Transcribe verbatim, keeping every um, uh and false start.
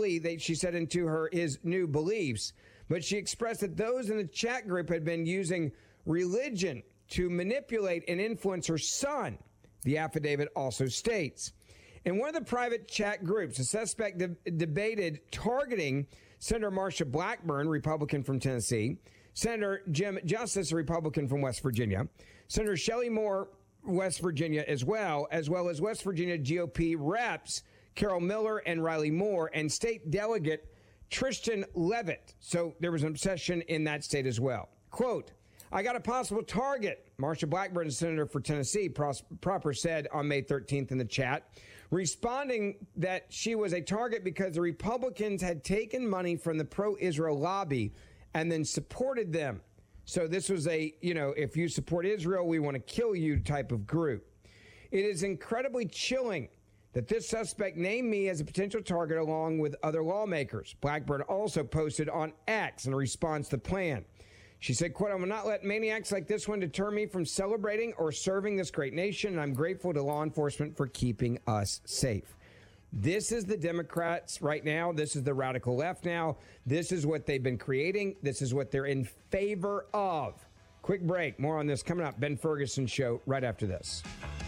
really, they, she said, into her his new beliefs. But she expressed that those in the chat group had been using religion to manipulate and influence her son, the affidavit also states. In one of the private chat groups, a suspect de- debated targeting Senator Marsha Blackburn, Republican from Tennessee, Senator Jim Justice, a Republican from West Virginia, Senator Shelley Moore, West Virginia as well, as well as West Virginia G O P reps Carol Miller and Riley Moore, and state delegate Tristan Levitt. So there was an obsession in that state as well. Quote, I got a possible target, Marsha Blackburn, senator for Tennessee, proper said on May thirteenth in the chat, responding that she was a target because the Republicans had taken money from the pro-Israel lobby and then supported them. So this was a, you know, if you support Israel, we want to kill you type of group. It is incredibly chilling that this suspect named me as a potential target along with other lawmakers. Blackburn also posted on X in response to the plan. She said, quote, I will not let maniacs like this one deter me from celebrating or serving this great nation, and I'm grateful to law enforcement for keeping us safe. This is the Democrats right now. This is the radical left now. This is what they've been creating. This is what they're in favor of. Quick break. More on this coming up. Ben Ferguson Show right after this.